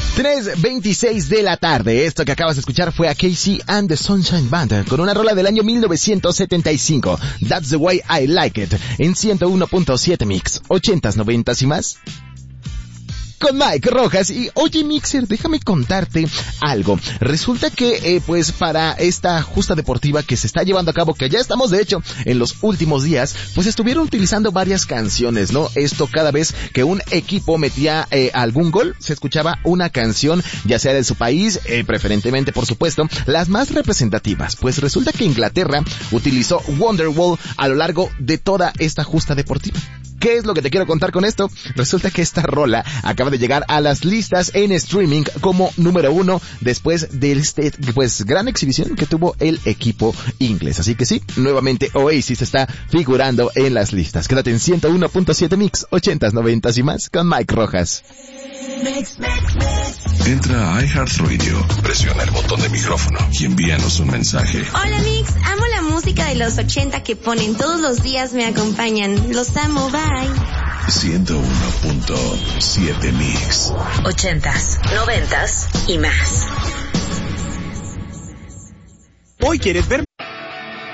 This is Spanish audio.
3:26 de la tarde. Esto que acabas de escuchar fue a Casey and the Sunshine Band con una rola del año 1975. That's the way I like it. En 101.7 Mix. 80s, 90s y más. Con Mike Rojas. Y oye, Mixer, déjame contarte algo. Resulta que pues para esta justa deportiva que se está llevando a cabo, que ya estamos de hecho en los últimos días, pues estuvieron utilizando varias canciones, ¿no? Esto cada vez que un equipo metía algún gol, se escuchaba una canción, ya sea de su país, preferentemente por supuesto, las más representativas. Pues resulta que Inglaterra utilizó Wonderwall a lo largo de toda esta justa deportiva. ¿Qué es lo que te quiero contar con esto? Resulta que esta rola acaba de llegar a las listas en streaming como número 1 después de pues gran exhibición que tuvo el equipo inglés. Así que sí, nuevamente Oasis está figurando en las listas. Quédate en 101.7 Mix, 80s, 90s y más con Mike Rojas. Entra a iHeartRadio, presiona el botón de micrófono y envíanos un mensaje. Hola Mix, amo la música de los 80 que ponen todos los días, me acompañan. Los amo, bye. 101.7 Mix. 80s, 90s y más. Hoy quieres ver